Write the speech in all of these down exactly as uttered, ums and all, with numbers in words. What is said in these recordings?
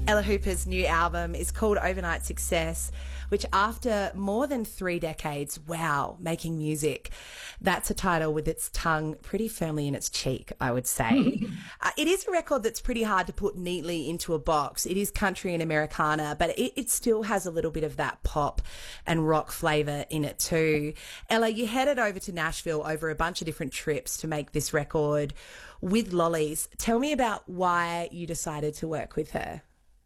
Ella Hooper's new album is called Overnight Success, which after more than three decades, wow, making music, that's a title with its tongue pretty firmly in its cheek, I would say. uh, it is a record that's pretty hard to put neatly into a box. It is country and Americana, but it, it still has a little bit of that pop and rock flavour in it too. Ella, you headed over to Nashville over a bunch of different trips to make this record with Lollies. Tell me about why you decided to work with her.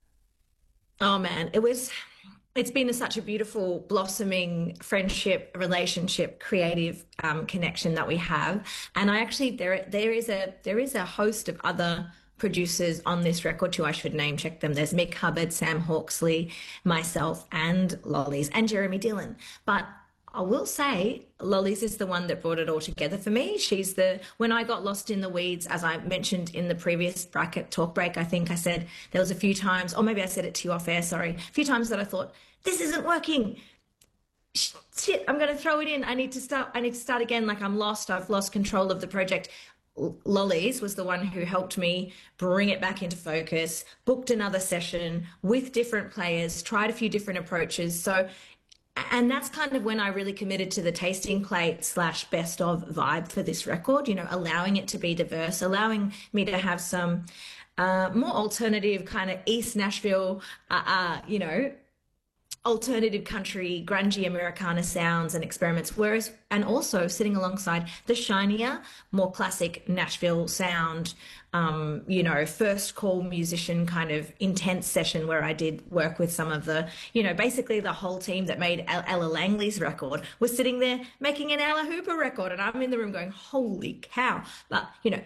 Oh man, it was, it's been a, such a beautiful blossoming friendship, relationship, creative um, connection that we have. And I actually, there, there is a, there is a host of other producers on this record too. I should name check them. There's Mick Hubbard, Sam Hawksley, myself, and Lollies, and Jeremy Dillon. But I will say Lollies is the one that brought it all together for me. She's the, when I got lost in the weeds, as I mentioned in the previous bracket talk break, I think I said there was a few times, or maybe I said it to you off air, sorry, a few times that I thought, this isn't working. Shit, I'm going to throw it in. I need to start, I need to start again. Like I'm lost. I've lost control of the project. Lollies was the one who helped me bring it back into focus, booked another session with different players, tried a few different approaches. So and that's kind of when I really committed to the tasting plate slash best of vibe for this record, you know, allowing it to be diverse, allowing me to have some uh, more alternative kind of East Nashville, uh, uh, you know, alternative country, grungy Americana sounds and experiments, whereas, and also sitting alongside the shinier, more classic Nashville sound, um, you know, first call musician kind of intense session where I did work with some of the, you know, basically the whole team that made Ella Langley's record was sitting there making an Ella Hooper record, and I'm in the room going, holy cow. But, you know,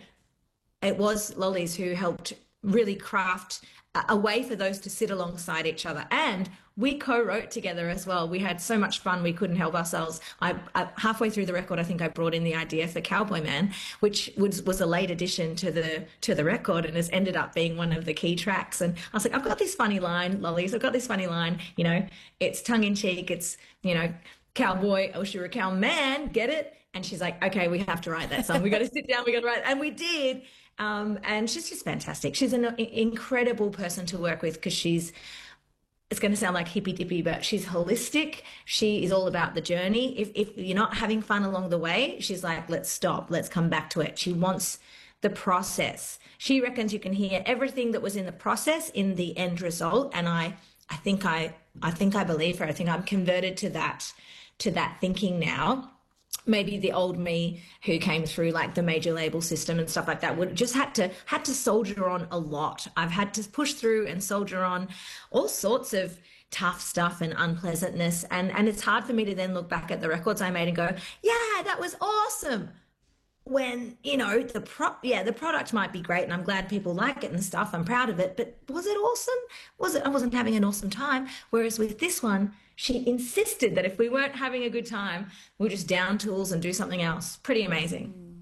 it was Lollies who helped really craft a way for those to sit alongside each other. And we co-wrote together as well. We had so much fun, we couldn't help ourselves. I, I halfway through the record, I think I brought in the idea for Cowboy Man, which was, was a late addition to the to the record and has ended up being one of the key tracks. And I was like, I've got this funny line, Lollies, I've got this funny line, you know, it's tongue-in-cheek, it's, you know, cowboy, oh, you're a cowman, get it? And she's like, okay, we have to write that song. We got to sit down, we got to write, and we did. Um, and she's just fantastic. She's an incredible person to work with because she's, it's going to sound like hippy dippy, but she's holistic. She is all about the journey. If, if you're not having fun along the way, she's like, let's stop, let's come back to it. She wants the process. She reckons you can hear everything that was in the process in the end result. And I, I think I, I think I believe her. I think I'm converted to that, to that thinking now. Maybe the old me who came through like the major label system and stuff like that would just had to had to soldier on a lot. I've had to push through and soldier on all sorts of tough stuff and unpleasantness. And, and it's hard for me to then look back at the records I made and go, yeah, that was awesome. When, you know, the pro yeah, the product might be great and I'm glad people like it and stuff. I'm proud of it. But was it awesome? Was it? I wasn't having an awesome time. Whereas with this one, she insisted that if we weren't having a good time, we'll just down tools and do something else. Pretty amazing.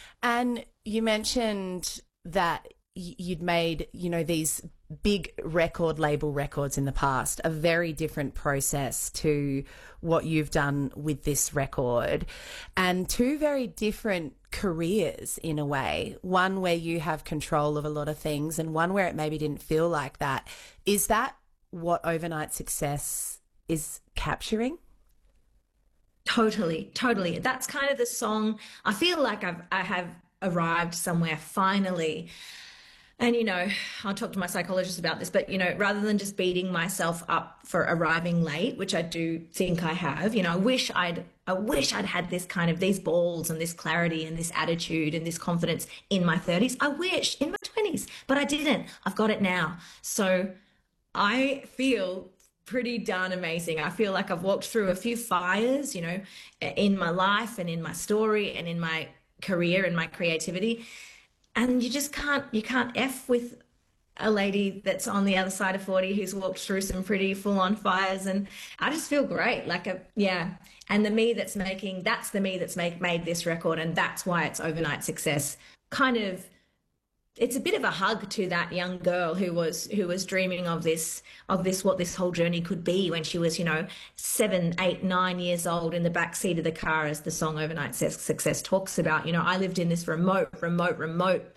And you mentioned that you'd made, you know, these big record label records in the past, a very different process to what you've done with this record, and two very different careers in a way, one where you have control of a lot of things and one where it maybe didn't feel like that. Is that what Overnight Success is capturing? Totally, totally. That's kind of the song. I feel like I've, I have arrived somewhere finally. And, you know, I'll talk to my psychologist about this, but, you know, rather than just beating myself up for arriving late, which I do think I have, you know, I wish I'd, I wish I'd had this kind of, these balls and this clarity and this attitude and this confidence in my thirties. I wish in my twenties, but I didn't. I've got it now. So I feel pretty darn amazing. I feel like I've walked through a few fires, you know, in my life and in my story and in my career and my creativity. And you just can't, you can't F with a lady that's on the other side of forty who's walked through some pretty full on fires. And I just feel great. Like, a, yeah. And the me that's making, that's the me that's make, made this record. And that's why it's Overnight Success. Kind of, it's a bit of a hug to that young girl who was who was dreaming of this of this what this whole journey could be when she was, you know, seven, eight, nine years old in the back seat of the car, as the song Overnight Success talks about. You know, I lived in this remote, remote, remote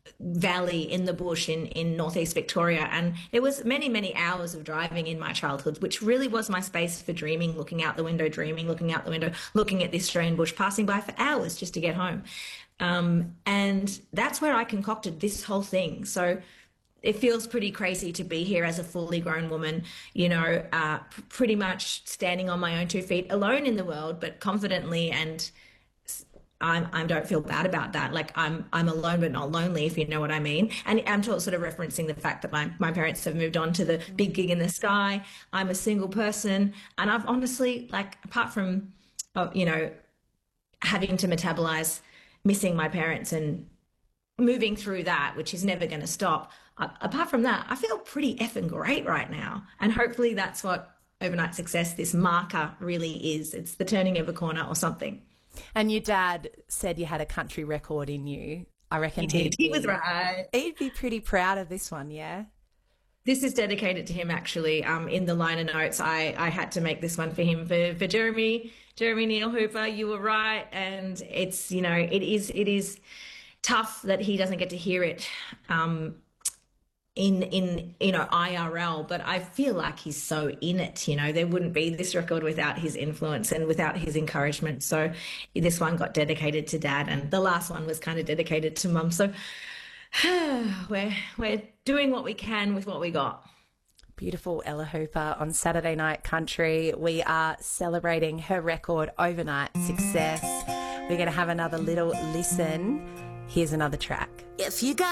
valley in the bush in, in northeast Victoria. And it was many, many hours of driving in my childhood, which really was my space for dreaming, looking out the window, dreaming, looking out the window, looking at the Australian bush, passing by for hours just to get home. Um, and that's where I concocted this whole thing. So it feels pretty crazy to be here as a fully grown woman, you know, uh, p- pretty much standing on my own two feet, alone in the world, but confidently. And I'm, I don't feel bad about that. Like I'm, I'm alone, but not lonely, if you know what I mean. And I'm sort of referencing the fact that my, my parents have moved on to the big gig in the sky. I'm a single person. And I've honestly, like, apart from, uh, you know, having to metabolize missing my parents and moving through that, which is never going to stop. Uh, apart from that, I feel pretty effing great right now. And hopefully that's what Overnight Success, this marker, really is. It's the turning of a corner or something. And your dad said you had a country record in you. I reckon he did. Be, he was right. He'd be pretty proud of this one, yeah? This is dedicated to him, actually. Um, in the liner notes, I, I had to make this one for him, for, for Jeremy, Jeremy Neil Hooper. You were right. And it's, you know, it is, it is tough that he doesn't get to hear it um, in, in, you know, I R L, but I feel like he's so in it, you know, there wouldn't be this record without his influence and without his encouragement. So this one got dedicated to Dad, and the last one was kind of dedicated to Mum. So we're, we're doing what we can with what we got. Beautiful Ella Hooper on Saturday Night Country. We are celebrating her record, Overnight Success. We're going to have another little listen. Here's another track. If you got